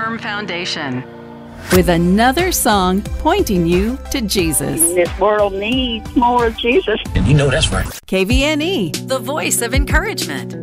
firm foundation. With another song pointing you to Jesus. This world needs more of Jesus. And you know that's right. KVNE, the voice of encouragement.